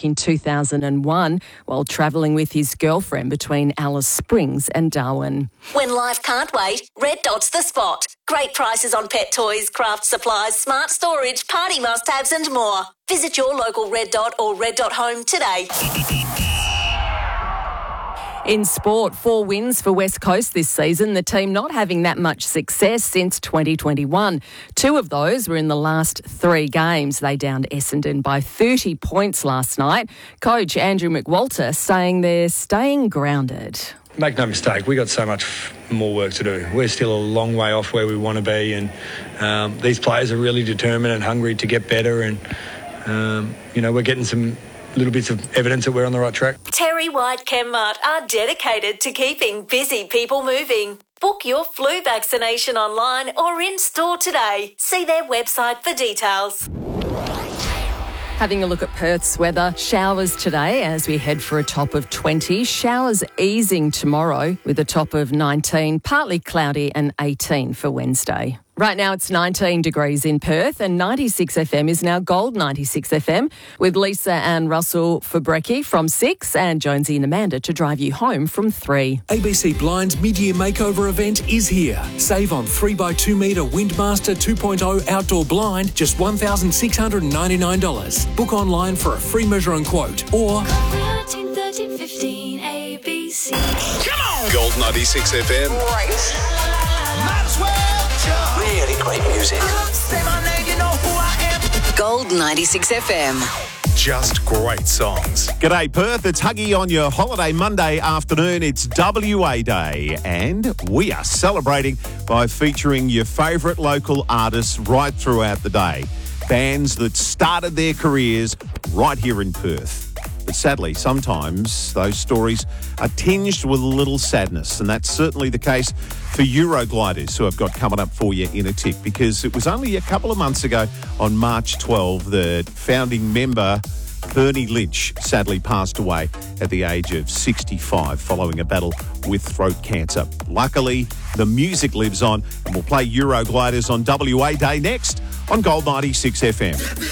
back in 2001 while travelling with his girlfriend between Alice Springs and Darwin. When life can't wait, Red Dot's the spot. Great prices on pet toys, craft supplies, smart storage, party must-haves and more. Visit your local Red Dot or Red Dot Home today. In sport, 4 wins for West Coast this season, the team not having that much success since 2021. 2 of those were in the last 3 games. They downed Essendon by 30 points last night. Coach Andrew McWalter saying they're staying grounded. Make no mistake, we got so much more work to do. We're still a long way off where we want to be, and these players are really determined and hungry to get better, and we're getting some little bits of evidence that we're on the right track. Terry White Chemmart are dedicated to keeping busy people moving. Book your flu vaccination online or in store today. See their website for details. Having a look at Perth's weather, showers today as we head for a top of 20. Showers easing tomorrow with a top of 19, partly cloudy and 18 for Wednesday. Right now it's 19 degrees in Perth and 96 FM is now Gold 96 FM with Lisa and Russell Fabrecki from 6 and Jonesy and Amanda to drive you home from 3. ABC Blind's mid-year makeover event is here. Save on 3x2 metre Windmaster 2.0 outdoor blind, just $1,699. Book online for a free measure and quote or 1315 ABC. Come on! Gold 96 FM. Right. Might as well jump. Really great music. Say my name, you know who I am. Gold 96 FM. Just great songs. G'day Perth, it's Huggy on your holiday Monday afternoon. It's WA Day and we are celebrating by featuring your favourite local artists right throughout the day. Bands that started their careers right here in Perth. But sadly, sometimes those stories are tinged with a little sadness, and that's certainly the case for Eurogliders, who I've got coming up for you in a tick, because it was only a couple of months ago on March 12 that founding member Bernie Lynch sadly passed away at the age of 65 following a battle with throat cancer. Luckily, the music lives on, and we'll play Eurogliders on WA Day next on Gold 96 FM.